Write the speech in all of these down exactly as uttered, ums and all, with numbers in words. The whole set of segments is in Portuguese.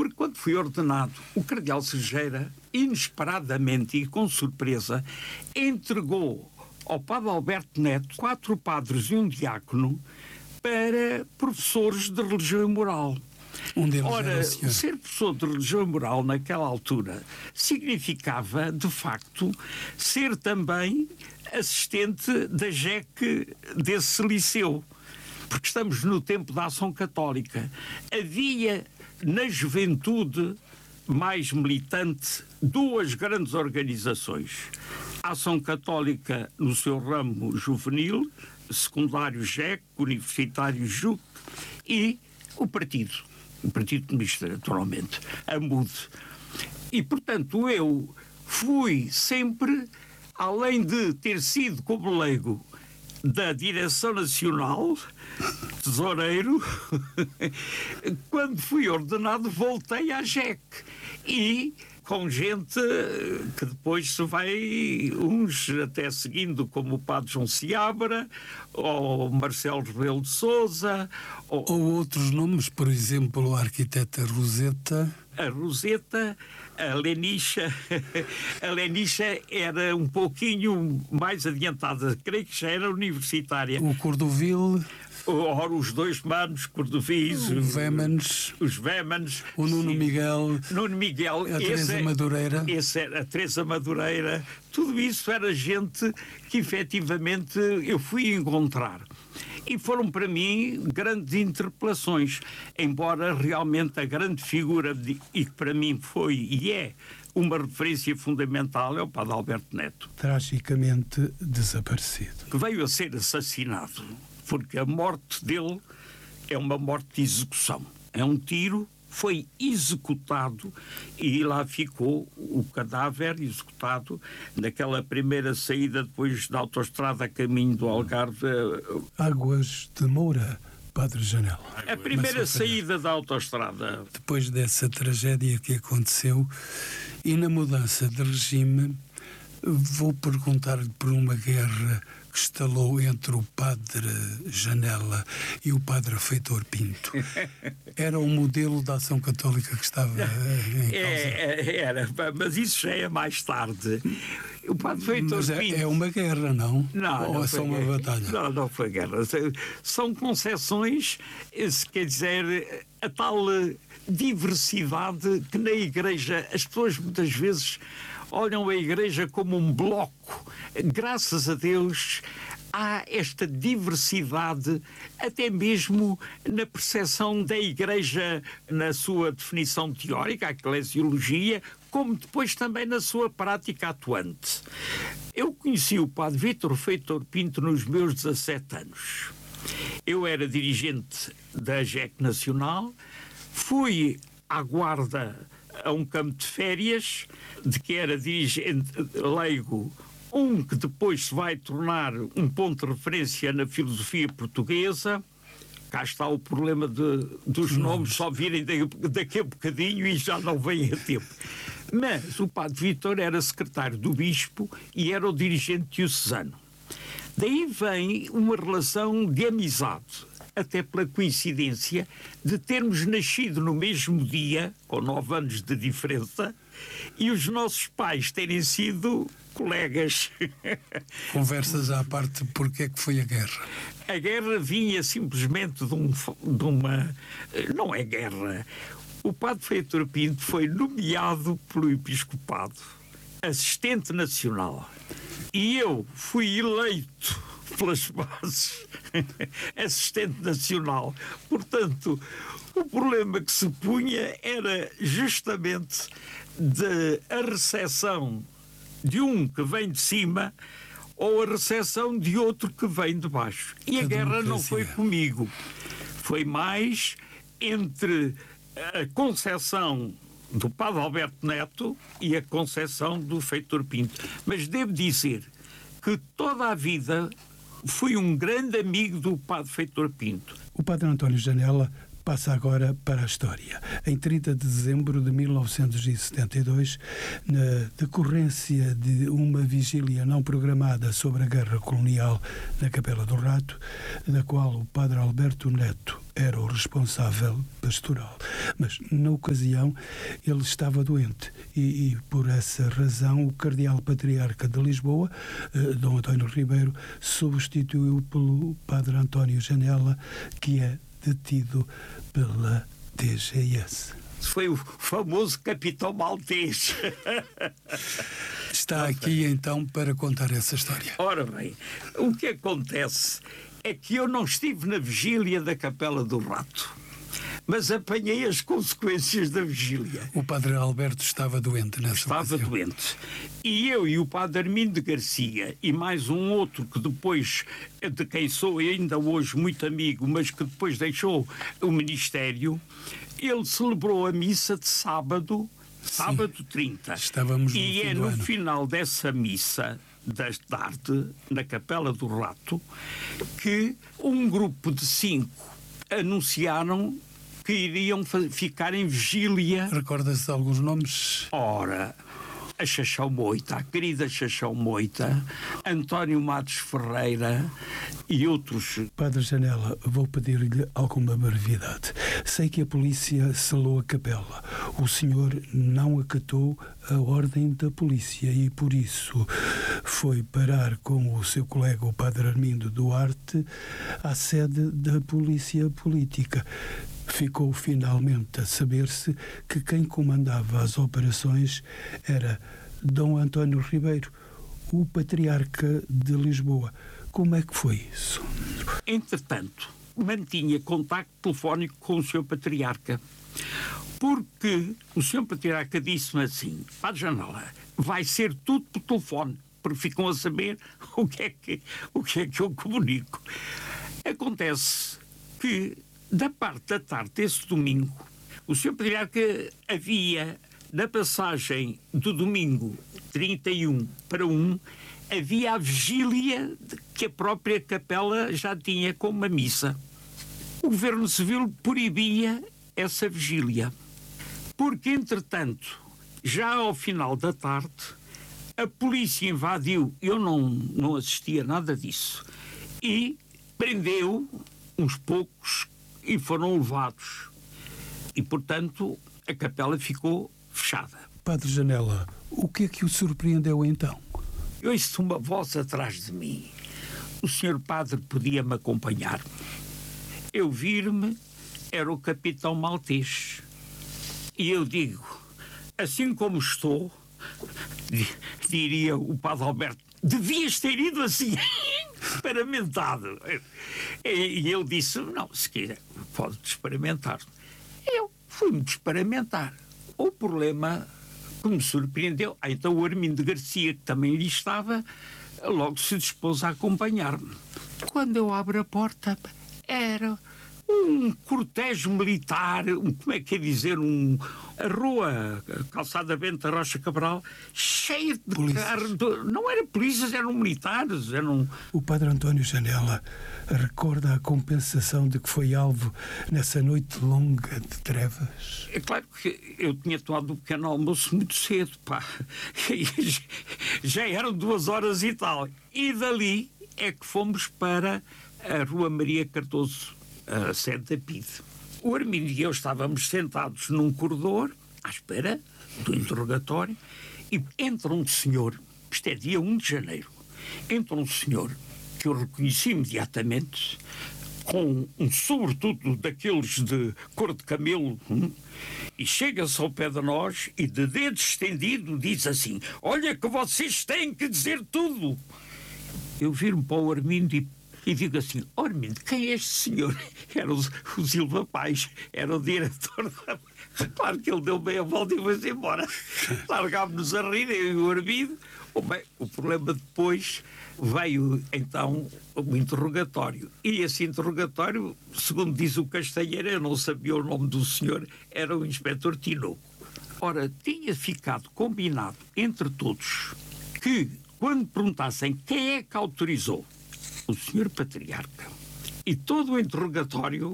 Porque quando fui ordenado, o cardeal Cegeira, inesperadamente e com surpresa, entregou ao padre Alberto Neto quatro padres e um diácono para professores de religião e moral. Um deles Ora, era o senhor. ser professor de religião e moral naquela altura significava, de facto, ser também assistente da J E C desse liceu. Porque estamos no tempo da Ação Católica. Havia na juventude mais militante duas grandes organizações. A Ação Católica no seu ramo juvenil, secundário J E C, universitário J U C e o partido. O Partido Comunista, naturalmente, a M U D. E, portanto, eu fui sempre, além de ter sido como leigo da Direção Nacional, tesoureiro, quando fui ordenado voltei à J E C. E com gente que depois se vai, uns até seguindo, como o padre João Seabra, ou Marcelo Rebelo de Sousa, ou, ou outros nomes, por exemplo, a arquiteta Roseta. A Roseta, a Lenicha. A Lenicha era um pouquinho mais adiantada, creio que já era universitária. O Cordovil. Ora, os dois manos, Cordovis, o Vémanes, os Vémanes, o Nuno sim. Miguel, Nuno Miguel, a Teresa é, Madureira, esse era, a Teresa Madureira, tudo isso era gente que efetivamente eu fui encontrar. E foram para mim grandes interpelações, embora realmente a grande figura, de, e que para mim foi e é uma referência fundamental, é o padre Alberto Neto. Tragicamente desaparecido. Que veio a ser assassinado. Porque a morte dele é uma morte de execução. É um tiro, foi executado e lá ficou o cadáver executado naquela primeira saída depois da autoestrada a caminho do Algarve. Águas de Moura, Padre Janela. A primeira saída da autoestrada. Depois dessa tragédia que aconteceu e na mudança de regime, vou perguntar-lhe por uma guerra que estalou entre o padre Janela e o padre Feitor Pinto. Era o modelo da Ação Católica que estava em causa? É, era, mas isso já é mais tarde. O padre Feitor mas é, Pinto... é uma guerra, não? Não, Ou não é só uma guerra. batalha? Não, não foi guerra. São concessões, se quer dizer, a tal diversidade que na Igreja as pessoas muitas vezes olham a Igreja como um bloco. Graças a Deus há esta diversidade, até mesmo na percepção da Igreja, na sua definição teórica, a eclesiologia, como depois também na sua prática atuante. Eu conheci o padre Vítor Feitor Pinto nos meus dezassete anos. Eu era dirigente da J E C Nacional, fui à guarda a um campo de férias, de que era dirigente leigo, um que depois se vai tornar um ponto de referência na filosofia portuguesa. Cá está o problema de, dos nomes só virem daqui a bocadinho e já não vem a tempo. Mas o padre Vítor era secretário do bispo e era o dirigente diocesano. Daí vem uma relação de amizade, até pela coincidência de termos nascido no mesmo dia, com nove anos de diferença, e os nossos pais terem sido colegas. Conversas à parte, porque é que foi a guerra? A guerra vinha simplesmente de, um, de uma... Não é guerra. O padre Feitor Pinto foi nomeado pelo episcopado assistente nacional. E eu fui eleito pelas bases assistente nacional. Portanto, o problema que se punha era justamente de a recepção de um que vem de cima ou a recepção de outro que vem de baixo. E a, a guerra não foi comigo. Foi mais entre a concepção do padre Alberto Neto e a concepção do Feitor Pinto. Mas devo dizer que toda a vida fui um grande amigo do padre Feitor Pinto. O padre António Janela passa agora para a história. Em trinta de dezembro de mil novecentos e setenta e dois, na decorrência de uma vigília não programada sobre a guerra colonial na Capela do Rato, da qual o padre Alberto Neto era o responsável pastoral. Mas, na ocasião, ele estava doente e, e por essa razão, o cardeal patriarca de Lisboa, eh, Dom António Ribeiro, substituiu pelo padre António Janela, que é detido pela D G S. Foi o famoso capitão maltês. Está aqui, então, para contar essa história. Ora bem, o que acontece é que eu não estive na vigília da Capela do Rato, mas apanhei as consequências da vigília. O padre Alberto estava doente nessa Estava ocasião. doente. E eu e o padre Armindo de Garcia e mais um outro que depois, de quem sou ainda hoje muito amigo, mas que depois deixou o ministério, ele celebrou a missa de sábado, sábado Sim, trinta. Estávamos no e fim é do no ano. final dessa missa da tarde, na Capela do Rato, que um grupo de cinco anunciaram que iriam ficar em vigília. Recorda-se de alguns nomes? Ora, a Chachão Moita, a querida Chachão Moita, António Matos Ferreira e outros. Padre Janela, vou pedir-lhe alguma brevidade. Sei que a polícia selou a capela. O senhor não acatou a ordem da polícia e, por isso, foi parar com o seu colega, o padre Armindo Duarte, à sede da polícia política. Ficou finalmente a saber-se que quem comandava as operações era Dom António Ribeiro, o patriarca de Lisboa. Como é que foi isso? Entretanto, mantinha contacto telefónico com o senhor patriarca, porque o senhor patriarca disse-me assim: Padre Janela, vai ser tudo por telefone, porque ficam a saber o que é que, o que, é que eu comunico. Acontece que, da parte da tarde desse domingo, o senhor patriarca havia, na passagem do domingo trinta e um para um, havia a vigília que a própria capela já tinha com uma missa. O governo civil proibia essa vigília, porque, entretanto, já ao final da tarde, a polícia invadiu, eu não, não assistia a nada disso, e prendeu uns poucos e foram levados. E, portanto, a capela ficou fechada. Padre Janela, o que é que o surpreendeu então? Eu ouço uma voz atrás de mim. O senhor padre podia-me acompanhar. Eu vir-me, era o capitão maltês. E eu digo, assim como estou, diria o padre Alberto, devias ter ido assim, experimentado. E ele disse, não, se quiser, pode experimentar. Eu fui-me experimentar. O problema que me surpreendeu, ah, então o Armindo Garcia, que também lhe estava, logo se dispôs a acompanhar-me. Quando eu abro a porta, era um cortejo militar, um, como é que é dizer, um, a rua, a calçada Bento da Rocha Cabral, cheia de carros. Não eram polícias, eram militares. Eram... O padre António Janela recorda a compensação de que foi alvo nessa noite longa de trevas? É claro que eu tinha tomado um pequeno almoço muito cedo, pá. Já eram duas horas e tal. E dali é que fomos para a Rua Maria Cardoso, a sede da P I D. O Armindo e eu estávamos sentados num corredor, à espera do interrogatório, e entra um senhor, isto é dia um de janeiro, entra um senhor que eu reconheci imediatamente, com um sobretudo daqueles de cor de camelo, hum, e chega-se ao pé de nós e, de dedo estendido, diz assim: olha que vocês têm que dizer tudo. Eu viro-me para o Armindo e E digo assim, oh, Armindo, quem é este senhor? Era o, o Silva Paz, era o diretor da... Claro que ele deu bem a volta e foi-se embora. Largámos-nos a rir, eu e o Armindo. Oh, bem, o problema depois veio, então, o interrogatório. E esse interrogatório, segundo diz o Castanheira, eu não sabia o nome do senhor, era o inspetor Tinoco. Ora, tinha ficado combinado entre todos que, quando perguntassem quem é que autorizou o senhor patriarca, e todo o interrogatório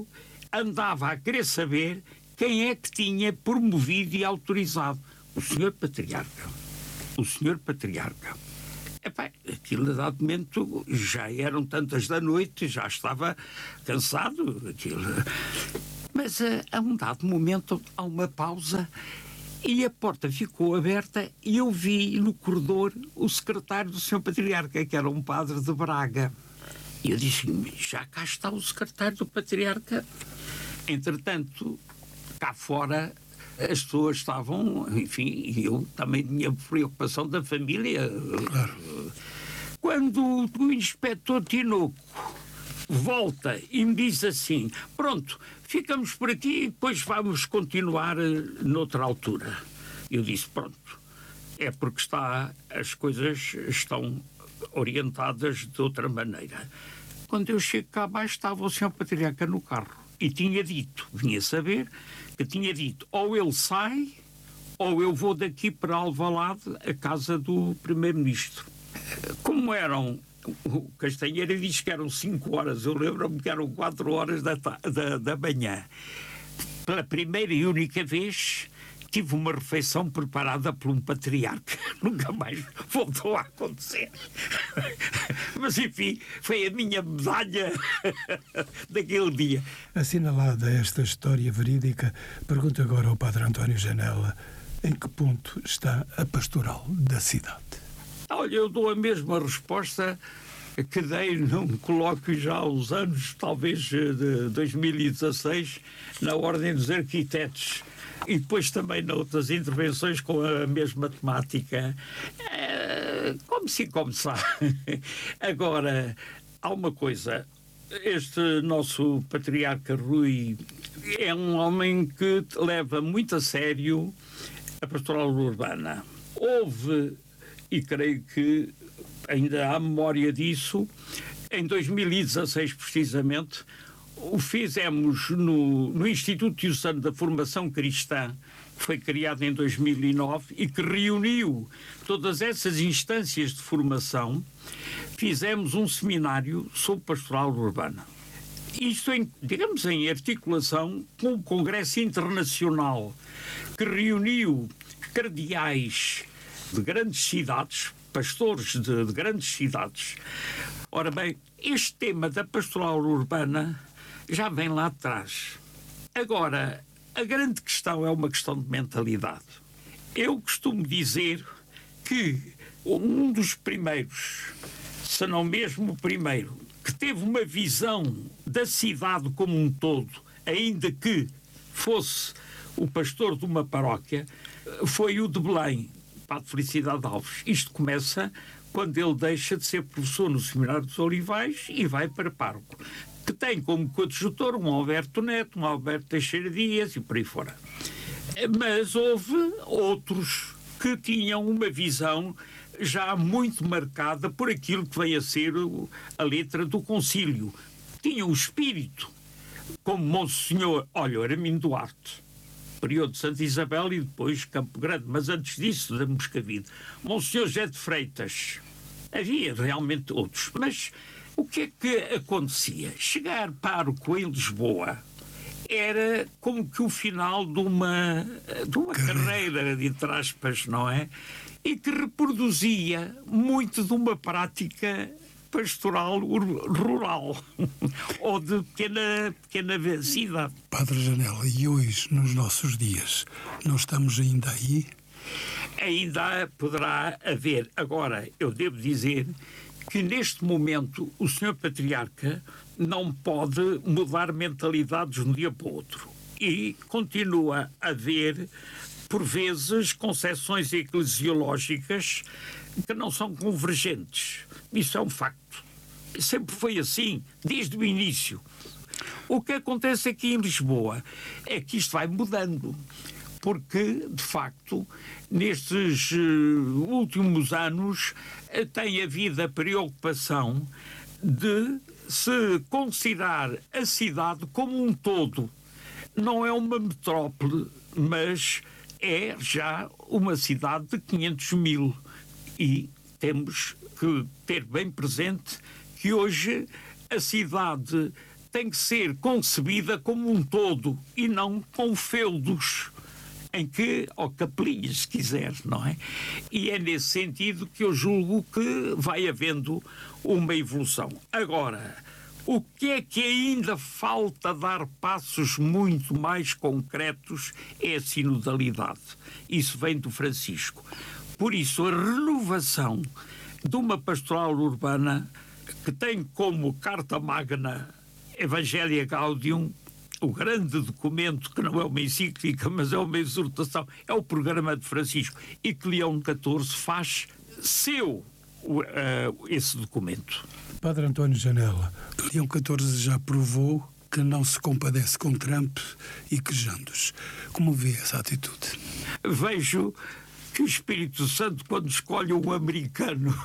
andava a querer saber quem é que tinha promovido e autorizado. O senhor Patriarca. O senhor Patriarca. Epá, aquilo, a dado momento, já eram tantas da noite, já estava cansado. Aquilo. Mas a, a um dado momento há uma pausa e a porta ficou aberta e eu vi no corredor o secretário do senhor Patriarca, que era um padre de Braga. E eu disse, já cá está o secretário do Patriarca. Entretanto, cá fora, as pessoas estavam, enfim, e eu também tinha preocupação da família. Claro. Quando o inspetor Tinoco volta e me diz assim, pronto, ficamos por aqui e depois vamos continuar noutra altura. Eu disse, pronto, é porque está, as coisas estão orientadas de outra maneira. Quando eu chego cá abaixo estava o senhor Patriarca no carro e tinha dito, vinha saber, que tinha dito, ou ele sai ou eu vou daqui para Alvalade, a casa do primeiro-ministro. Como eram, o Castanheira diz que eram cinco horas, eu lembro-me que eram quatro horas da, da, da manhã. Pela primeira e única vez tive uma refeição preparada por um patriarca. Nunca mais voltou a acontecer. Mas, enfim, foi a minha medalha daquele dia. Assinalada esta história verídica, pergunto agora ao padre António Janela, em que ponto está a pastoral da cidade? Olha, eu dou a mesma resposta que dei num colóquio já há uns anos, talvez de dois mil e dezasseis, na Ordem dos Arquitetos. E depois também noutras intervenções com a mesma temática. É, como se como sabe. Agora, há uma coisa. Este nosso patriarca Rui é um homem que leva muito a sério a pastoral urbana. Houve, e creio que ainda há memória disso, em dois mil e dezasseis precisamente, o fizemos no, no Instituto Diocesano da Formação Cristã, que foi criado em dois mil e nove e que reuniu todas essas instâncias de formação. Fizemos um seminário sobre pastoral urbana. Isto, em, digamos, em articulação com o Congresso Internacional, que reuniu cardeais de grandes cidades, pastores de, de grandes cidades. Ora bem, este tema da pastoral urbana já vem lá atrás. Agora, a grande questão é uma questão de mentalidade. Eu costumo dizer que um dos primeiros, se não mesmo o primeiro, que teve uma visão da cidade como um todo, ainda que fosse o pastor de uma paróquia, foi o de Belém, Padre Felicidade Alves. Isto começa quando ele deixa de ser professor no Seminário dos Olivais e vai para pároco, que tem como coadjutor um Alberto Neto, um Alberto Teixeira Dias e por aí fora. Mas houve outros que tinham uma visão já muito marcada por aquilo que veio a ser a letra do concílio. Tinham o espírito, como Monsenhor, olha, Armindo Duarte, período de Santa Isabel e depois Campo Grande, mas antes disso, da Moscavide. Monsenhor José de Freitas. Havia realmente outros, mas o que é que acontecia? Chegar pároco em Lisboa era como que o final de uma, de uma carreira, de entre aspas, não é? E que reproduzia muito de uma prática pastoral rural ou de pequena, pequena cidade. Padre Janela, e hoje, nos nossos dias, não estamos ainda aí? Ainda poderá haver. Agora, eu devo dizer que neste momento o senhor Patriarca não pode mudar mentalidades de um dia para o outro. E continua a haver, por vezes, concepções eclesiológicas que não são convergentes. Isso é um facto. Sempre foi assim, desde o início. O que acontece aqui em Lisboa é que isto vai mudando. Porque, de facto, nestes uh, últimos anos uh, tem havido a preocupação de se considerar a cidade como um todo. Não é uma metrópole, mas é já uma cidade de quinhentos mil. E temos que ter bem presente que hoje a cidade tem que ser concebida como um todo e não com feudos, em que, ou capelinhas, se quiser, não é? E é nesse sentido que eu julgo que vai havendo uma evolução. Agora, o que é que ainda falta dar passos muito mais concretos é a sinodalidade. Isso vem do Francisco. Por isso, a renovação de uma pastoral urbana que tem como carta magna Evangelii Gaudium, o grande documento, que não é uma encíclica, mas é uma exortação, é o programa de Francisco, e que Leão catorze faz seu uh, esse documento. Padre António Janela, Leão catorze já provou que não se compadece com Trump e quejandos. Como vê essa atitude? Vejo que o Espírito Santo, quando escolhe um americano,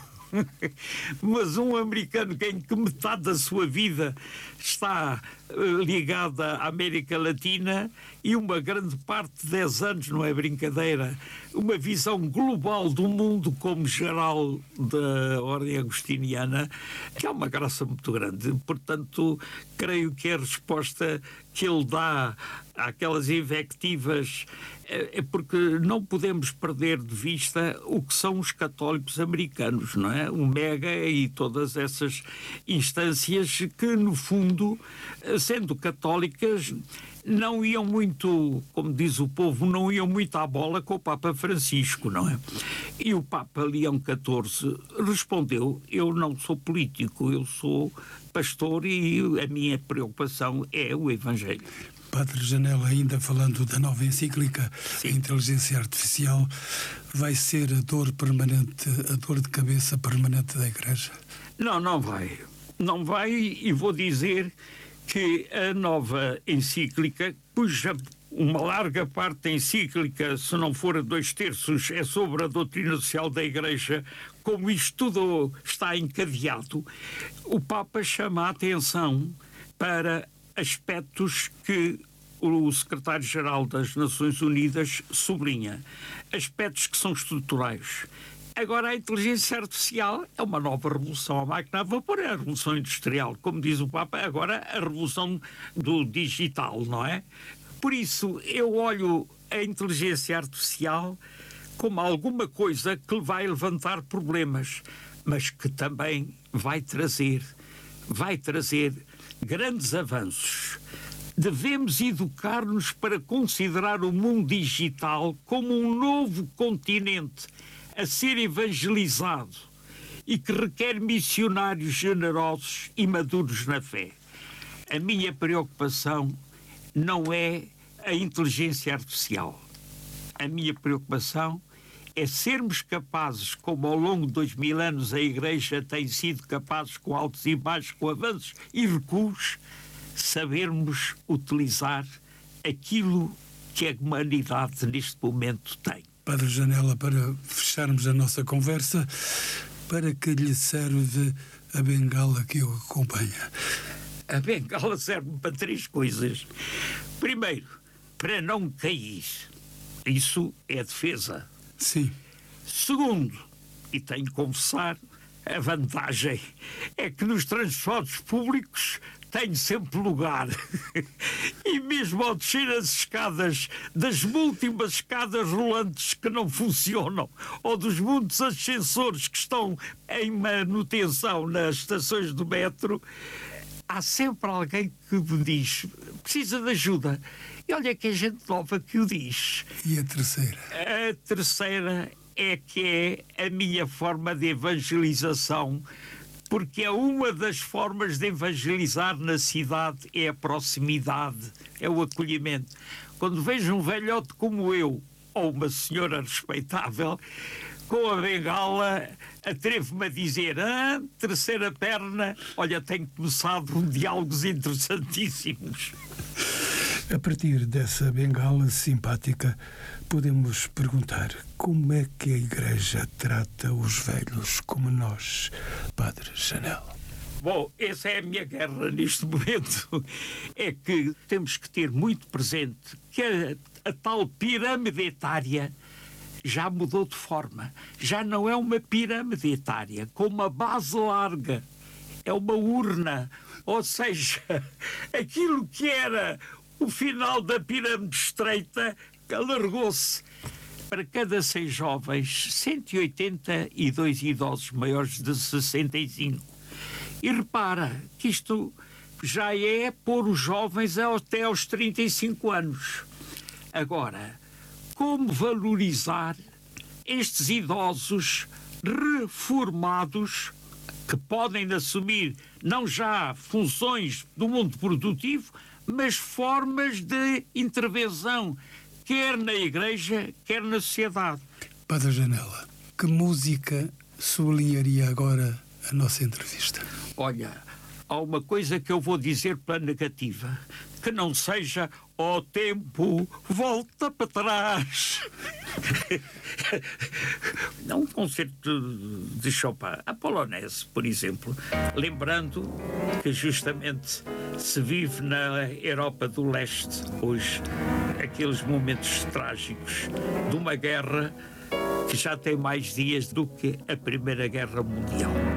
mas um americano em que metade da sua vida está uh, ligada à América Latina e uma grande parte, dez anos, não é brincadeira, uma visão global do mundo como geral da ordem agostiniana, que é uma graça muito grande. Portanto, creio que a resposta que ele dá àquelas invectivas é porque não podemos perder de vista o que são os católicos americanos, não é? O Mega e todas essas instâncias que, no fundo, sendo católicas, não iam muito, como diz o povo, não iam muito à bola com o Papa Francisco, não é? E o Papa Leão catorze respondeu: eu não sou político, eu sou pastor e a minha preocupação é o Evangelho. Padre Janela, ainda falando da nova encíclica, Sim. A inteligência artificial vai ser a dor permanente, a dor de cabeça permanente da Igreja? Não, não vai. Não vai, e vou dizer que a nova encíclica, cuja uma larga parte da encíclica, se não for a dois terços, é sobre a doutrina social da Igreja, como isto tudo está encadeado, o Papa chama a atenção para aspectos que o secretário-geral das Nações Unidas sublinha. Aspectos que são estruturais. Agora, a inteligência artificial é uma nova revolução. A máquina a vapor é a revolução industrial. Como diz o Papa, agora a revolução do digital, não é? Por isso, eu olho a inteligência artificial como alguma coisa que vai levantar problemas, mas que também vai trazer, vai trazer grandes avanços. Devemos educar-nos para considerar o mundo digital como um novo continente a ser evangelizado e que requer missionários generosos e maduros na fé. A minha preocupação não é a inteligência artificial. A minha preocupação é sermos capazes, como ao longo de dois mil anos a Igreja tem sido capazes, com altos e baixos, com avanços e recuos, sabermos utilizar aquilo que a humanidade neste momento tem. Padre Janela, para fecharmos a nossa conversa, para que lhe serve a bengala que o acompanha? A bengala serve para três coisas. Primeiro, para não cair. Isso é defesa. Sim. Segundo, e tenho que confessar, a vantagem é que nos transportes públicos tenho sempre lugar. E mesmo ao descer as escadas, das múltiplas escadas rolantes que não funcionam, ou dos muitos ascensores que estão em manutenção nas estações do metro, há sempre alguém que me diz: precisa de ajuda. E olha que é gente nova que o diz. E a terceira? A terceira é que é a minha forma de evangelização, porque é uma das formas de evangelizar na cidade, é a proximidade, é o acolhimento. Quando vejo um velhote como eu, ou uma senhora respeitável, com a bengala, atrevo-me a dizer: ah, terceira perna, olha, tenho começado um diálogos interessantíssimos. A partir dessa bengala simpática, podemos perguntar: como é que a Igreja trata os velhos como nós, Padre Janela? Bom, essa é a minha guerra neste momento. É que temos que ter muito presente que a, a tal pirâmide etária já mudou de forma. Já não é uma pirâmide etária com uma base larga. É uma urna, Ou seja, aquilo que era o final da pirâmide estreita alargou-se. Para cada cem jovens, cento e oitenta e dois idosos maiores de sessenta e cinco. E repara que isto já é pôr os jovens até aos trinta e cinco anos. Agora, como valorizar estes idosos reformados que podem assumir não já funções do mundo produtivo, mas formas de intervenção, quer na igreja, quer na sociedade. Padre Janela, que música sublinharia agora a nossa entrevista? Olha, há uma coisa que eu vou dizer pela negativa, que não seja "ó tempo, volta para trás". Um concerto de Chopin, a Polonese, por exemplo, lembrando que justamente se vive na Europa do Leste hoje aqueles momentos trágicos de uma guerra que já tem mais dias do que a Primeira Guerra Mundial.